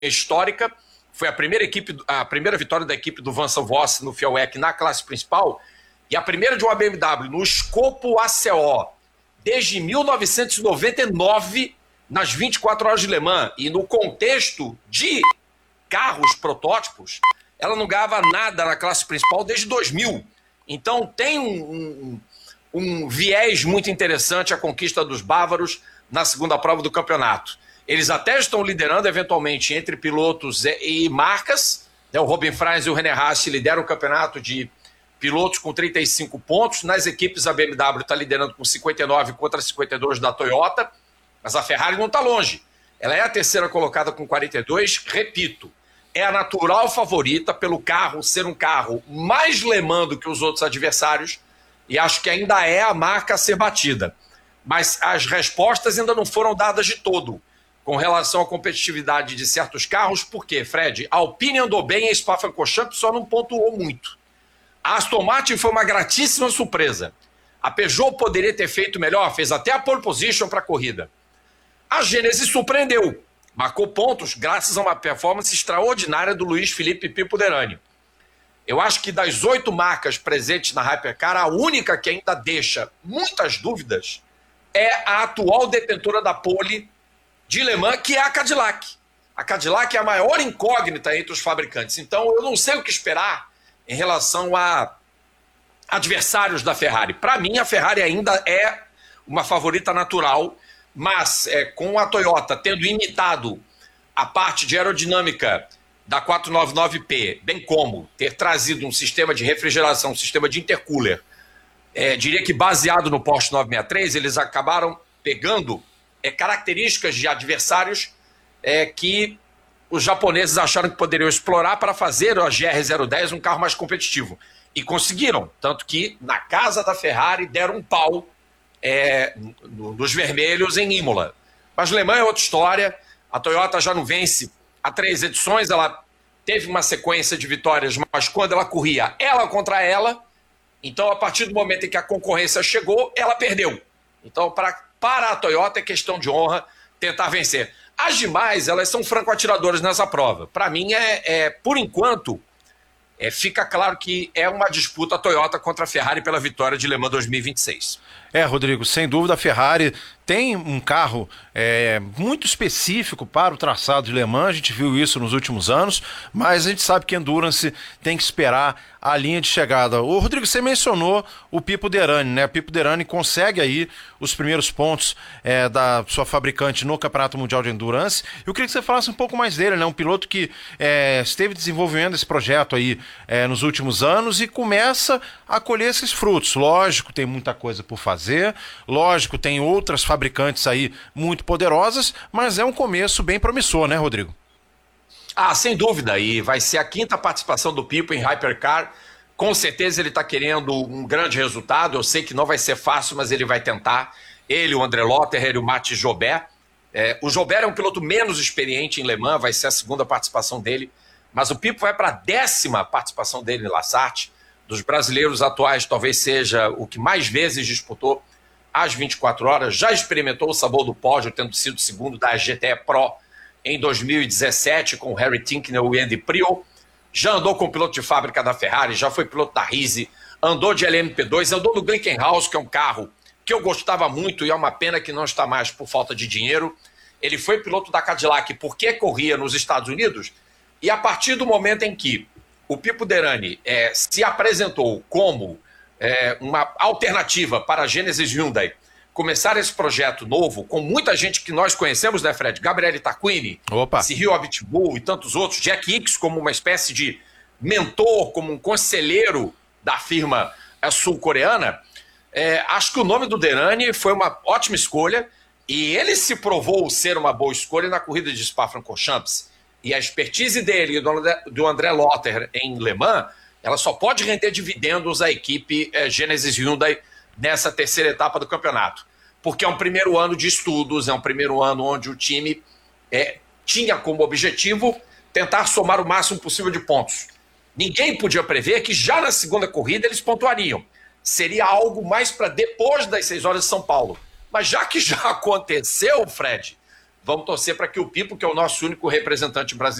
histórica. Foi a primeira vitória da equipe do Vansan Voss no FIA-WEC na classe principal e a primeira de uma BMW no escopo ACO desde 1999 nas 24 horas de Le Mans. E no contexto de carros protótipos, ela não ganhava nada na classe principal desde 2000. Então tem um viés muito interessante a conquista dos bávaros na segunda prova do campeonato. Eles até estão liderando eventualmente entre pilotos e marcas. O Robin Freins e o René Rast lideram o campeonato de pilotos com 35 pontos. Nas equipes, a BMW está liderando com 59 contra 52 da Toyota, mas a Ferrari não está longe. Ela é a terceira colocada com 42. Repito, é a natural favorita pelo carro ser um carro mais Le Mans do que os outros adversários e acho que ainda é a marca a ser batida. Mas as respostas ainda não foram dadas de todo com relação à competitividade de certos carros. Por quê, Fred? A Alpine andou bem e a Spa-Francorchamps só não pontuou muito. A Aston Martin foi uma gratíssima surpresa. A Peugeot poderia ter feito melhor, fez até a pole position para a corrida. A Genesis surpreendeu, marcou pontos graças a uma performance extraordinária do Luiz Felipe Pipo Derani. Eu acho que das 8 marcas presentes na Hypercar, a única que ainda deixa muitas dúvidas é a atual detentora da pole de Le Mans, que é a Cadillac. A Cadillac é a maior incógnita entre os fabricantes. Então, eu não sei o que esperar em relação a adversários da Ferrari. Para mim, a Ferrari ainda é uma favorita natural, mas com a Toyota tendo imitado a parte de aerodinâmica da 499P, bem como ter trazido um sistema de refrigeração, um sistema de intercooler, diria que baseado no Porsche 963, eles acabaram pegando características de adversários que os japoneses acharam que poderiam explorar para fazer a GR010 um carro mais competitivo. E conseguiram, tanto que na casa da Ferrari deram um pau nos vermelhos em Imola. Mas Le Mans é outra história. A Toyota já não vence há 3 edições, ela teve uma sequência de vitórias, mas quando ela corria ela contra ela, então a partir do momento em que a concorrência chegou, ela perdeu. Então para a Toyota é questão de honra tentar vencer. As demais, elas são franco-atiradoras nessa prova. Para mim, por enquanto, fica claro que é uma disputa a Toyota contra a Ferrari pela vitória de Le Mans 2026. Rodrigo, sem dúvida a Ferrari tem um carro muito específico para o traçado de Le Mans, a gente viu isso nos últimos anos, mas a gente sabe que Endurance tem que esperar a linha de chegada. Ô, Rodrigo, você mencionou o Pipo Derani, né? O Pipo Derani consegue aí os primeiros pontos da sua fabricante no Campeonato Mundial de Endurance. Eu queria que você falasse um pouco mais dele, né? Um piloto que esteve desenvolvendo esse projeto aí nos últimos anos e começa a colher esses frutos. Lógico, tem muita coisa por fazer, lógico, tem outras fabricantes aí muito poderosas, mas é um começo bem promissor, né, Rodrigo? Sem dúvida, e vai ser a 5ª participação do Pipo em Hypercar. Com certeza ele está querendo um grande resultado. Eu sei que não vai ser fácil, mas ele vai tentar. Ele, o André Lotterer e o Mati Jobert. O Jobert é um piloto menos experiente em Le Mans, vai ser a 2ª participação dele, mas o Pipo vai para a 10ª participação dele em Lassarte. Dos brasileiros atuais, talvez seja o que mais vezes disputou as 24 horas, já experimentou o sabor do pódio, tendo sido segundo da GTE Pro em 2017 com o Harry Tincknell e Andy Priol, já andou com o piloto de fábrica da Ferrari, já foi piloto da Rise, andou de LMP2, andou no Glickenhaus, que é um carro que eu gostava muito e é uma pena que não está mais por falta de dinheiro. Ele foi piloto da Cadillac porque corria nos Estados Unidos, e a partir do momento em que o Pipo Derani se apresentou como uma alternativa para a Genesis Hyundai começar esse projeto novo, com muita gente que nós conhecemos, né, Fred? Gabriele Tarquini, Cyril Abiteboul e tantos outros, Jack Hicks como uma espécie de mentor, como um conselheiro da firma sul-coreana, acho que o nome do Derani foi uma ótima escolha e ele se provou ser uma boa escolha na corrida de Spa-Francorchamps. E a expertise dele e do André Lotterer em Le Mans, ela só pode render dividendos à equipe Genesis Hyundai nessa 3ª etapa do campeonato. Porque é um primeiro ano de estudos, é um primeiro ano onde o time tinha como objetivo tentar somar o máximo possível de pontos. Ninguém podia prever que já na 2ª corrida eles pontuariam. Seria algo mais para depois das 6 horas de São Paulo. Mas já que já aconteceu, Fred, Vamos torcer para que o Pipo, que é o nosso único representante brasileiro,